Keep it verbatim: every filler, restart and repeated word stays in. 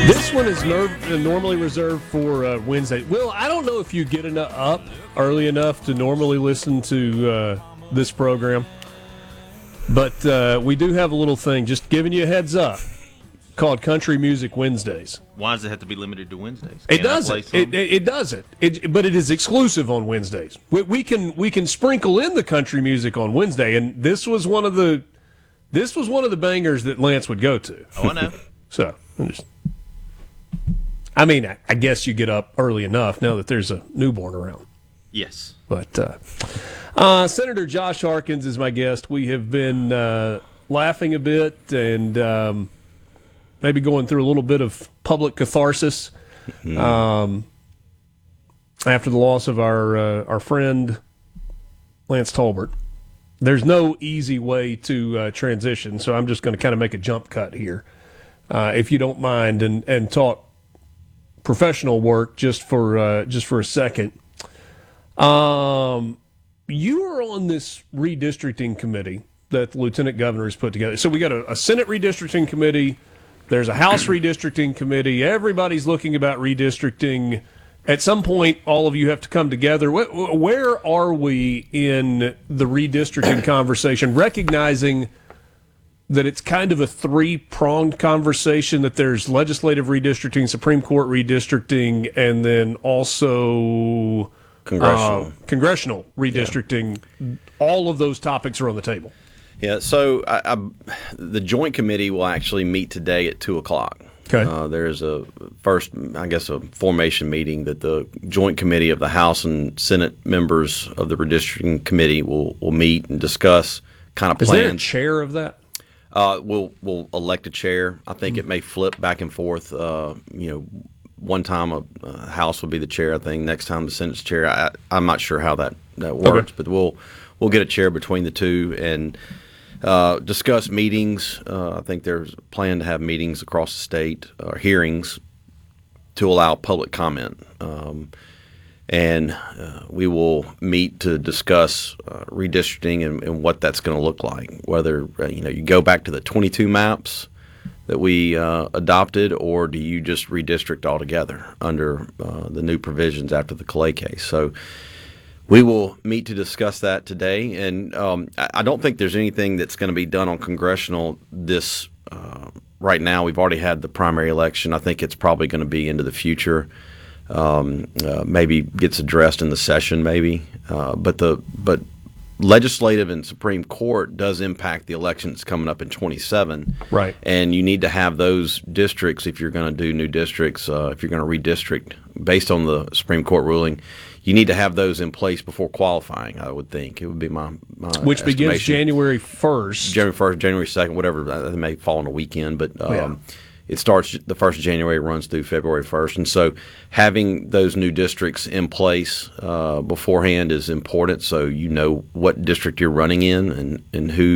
This one is ner- normally reserved for uh, Wednesday. Will, I don't know if you get enough up early enough to normally listen to uh, this program, but uh, we do have a little thing, just giving you a heads up, called Country Music Wednesdays. Why does it have to be limited to Wednesdays? It Can I play doesn't. some? It, it, it doesn't. It, but it is exclusive on Wednesdays. We, we can we can sprinkle in the country music on Wednesday, and this was one of the this was one of the bangers that Lance would go to. Oh, I know. So, I'm just, I mean, I, I guess you get up early enough now that there's a newborn around. Yes. But uh, uh, Senator Josh Harkins is my guest. We have been uh, laughing a bit and um, maybe going through a little bit of public catharsis mm-hmm. um, after the loss of our uh, our friend Lance Tolbert. There's no easy way to uh, transition, so I'm just going to kind of make a jump cut here, uh, if you don't mind, and, and talk professional work just for uh, just for a second. Um, you are on this redistricting committee that the lieutenant governor has put together. So we got a, a Senate redistricting committee. There's a House redistricting committee. Everybody's looking about redistricting. At some point, all of you have to come together. Where are we in the redistricting conversation, recognizing that it's kind of a three-pronged conversation, that there's legislative redistricting, Supreme Court redistricting, and then also congressional, uh, congressional redistricting. Yeah. All of those topics are on the table. Yeah, so I, I, the Joint Committee will actually meet today at two o'clock. Okay. Uh, there's a first, I guess, a formation meeting that the Joint Committee of the House and Senate members of the Redistricting Committee will, will meet and discuss kind of plans. Is there a chair of that? Uh, we'll we'll elect a chair. I think mm-hmm. it may flip back and forth. Uh, you know, one time a, a House will be the chair. I think next time the Senate's chair. I, I'm not sure how that, that works, okay. but we'll we'll get a chair between the two and uh, discuss meetings. Uh, I think there's a plan to have meetings across the state, or hearings, to allow public comment. Um, And uh, we will meet to discuss uh, redistricting and, and what that's going to look like. Whether uh, you know you go back to the twenty-two maps that we uh, adopted, or do you just redistrict altogether under uh, the new provisions after the Calais case? So we will meet to discuss that today. And um, I, I don't think there's anything that's going to be done on congressional this uh, right now. We've already had the primary election. I think it's probably going to be into the future. Um, uh, maybe gets addressed in the session, maybe, uh, but the but legislative and Supreme Court does impact the elections coming up in twenty-seven, right? And you need to have those districts if you're going to do new districts. Uh, if you're going to redistrict based on the Supreme Court ruling, you need to have those in place before qualifying. I would think it would be my, my which begins January first, January first, January second, whatever. It may fall on a weekend, but. Um, yeah. It starts the first of January, runs through February first. And so having those new districts in place uh, beforehand is important, so you know what district you're running in and, and who